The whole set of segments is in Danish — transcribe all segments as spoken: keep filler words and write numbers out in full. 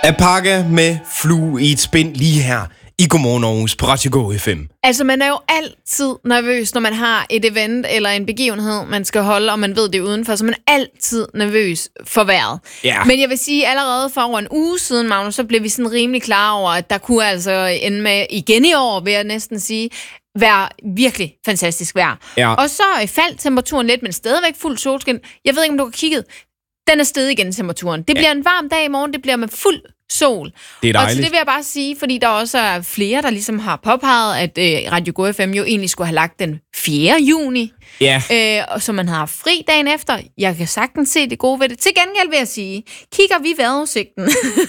At pakke med flue i et spind lige her i Godmorgen Aarhus på Radio Go F M. Altså, man er jo altid nervøs, når man har et event eller en begivenhed, man skal holde, og man ved det udenfor, så man er altid nervøs for vejret. Ja. Men jeg vil sige, allerede for over en uge siden, Magnus, så blev vi sådan rimelig klar over, at der kunne altså ende med igen i år, vil jeg næsten sige, være virkelig fantastisk vejr. Ja. Og så faldt temperaturen lidt, men stadigvæk fuld solskin. Jeg ved ikke, om du har kigget. Den er steget igen, temperaturen. Det bliver ja. en varm dag i morgen, det bliver med fuld sol. Det er dejligt. Og til det vil jeg bare sige, fordi der også er flere, der ligesom har påpeget, at øh, Radio Go F M jo egentlig skulle have lagt den fjerde juni. Ja. Øh, så man har fri dagen efter. Jeg kan sagtens se det gode ved det. Til gengæld vil jeg sige, kigger vi vejrudsigten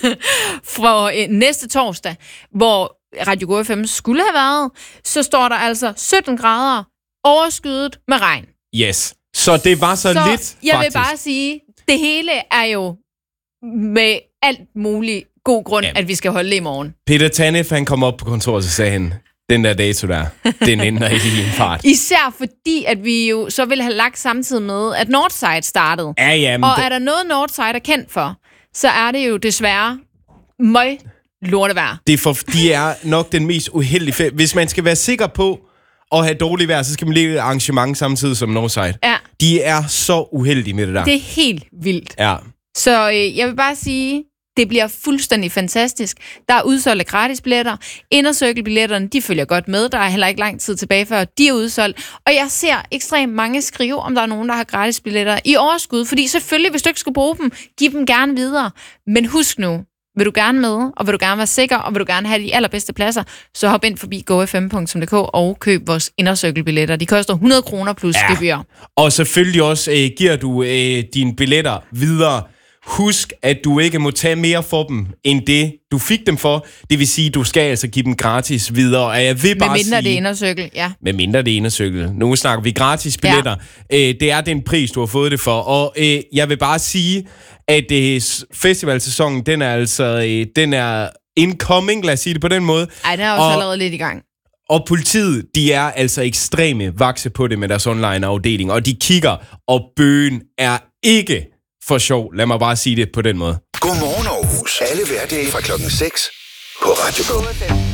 for øh, næste torsdag, hvor Radio Go F M skulle have været, så står der altså sytten grader overskyet med regn. Yes. Så det var så, så lidt, faktisk. Jeg vil bare sige, det hele er jo med alt muligt god grund, ja. at vi skal holde det i morgen. Peter Tanef, han kom op på kontoret, så sagde han, den der dato der, den ender ikke i en fart. Især fordi, at vi jo så ville have lagt samtidig med, at Northside startede. Ja, ja, og det... er der noget, Northside er kendt for, så er det jo desværre møg lortevejr. Det er for, de er nok den mest uheldige ferie. Hvis man skal være sikker på at have dårligt vejr, så skal man lægge arrangement samtidig som Northside. Ja. De er så uheldige med det der. Det er helt vildt. Ja. Så øh, jeg vil bare sige, det bliver fuldstændig fantastisk. Der er udsolgte gratisbilletter. Indercirkel-billetterne, de følger godt med. Der er heller ikke lang tid tilbage, før de er udsolgt. Og jeg ser ekstremt mange skrive, om der er nogen, der har gratisbilletter i overskud. Fordi selvfølgelig, hvis du ikke skulle bruge dem, giv dem gerne videre. Men husk nu, vil du gerne med, og vil du gerne være sikker, og vil du gerne have de allerbedste pladser, så hop ind forbi go f m punktum d k og køb vores indercirkel-billetter. De koster hundrede kroner plus ja. gebyr. Og selvfølgelig også øh, giver du øh, dine billetter videre. Husk, at du ikke må tage mere for dem, end det, du fik dem for. Det vil sige, at du skal altså give dem gratis videre. Og jeg vil bare med mindre sige, det er indercirkel, ja. Med mindre det er indercirkel. Nu snakker vi gratis billetter. Ja. Øh, det er den pris, du har fået det for. Og øh, jeg vil bare sige, at øh, festivalsæsonen, den er altså øh, den er incoming, lad os sige det på den måde. Ej, den er også og, allerede lidt i gang. Og politiet, de er altså ekstreme vakse på det med deres online-afdeling. Og de kigger, og bøgen er ikke for sjov. Lad mig bare sige det på den måde. Godmorgen Aarhus. Alle hverdage fra klokken seks på Radio Go.